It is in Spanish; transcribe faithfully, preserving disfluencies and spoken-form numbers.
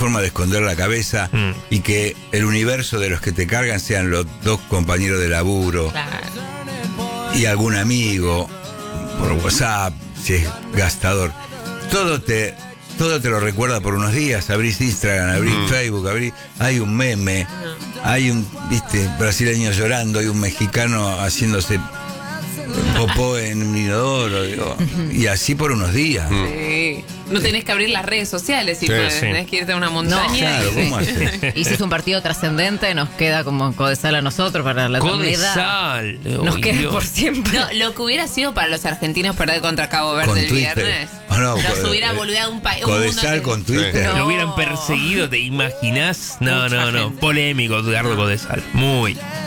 forma de esconder la cabeza Mm. y que el universo de los que te cargan sean los dos compañeros de laburo Claro. y algún amigo por WhatsApp, si es gastador. Todo te, todo te lo recuerda por unos días. Abrís Instagram, abrís Mm. Facebook, abrís, hay un meme, hay un, viste, brasileño llorando, hay un mexicano haciéndose popó en un inodoro, digo, y así por unos días. Sí. No tenés que abrir las redes sociales, si Sí, podés, sí. tenés que irte a una montaña. No, Claro, y- ¿cómo haces? Y si es un partido trascendente, nos queda como Codesal a nosotros para la eternidad. Codesal. Nos Ay, queda Dios. por siempre. No, lo que hubiera sido para los argentinos perder contra Cabo Verde Con el Twitter. viernes. Oh, no, los con- hubiera eh, boludeado un país. un mundo Codesal que- con Twitter. No. Lo hubieran perseguido, ¿te imaginás? No, Mucha no, no. gente. Polémico, Edgardo Codesal. Muy.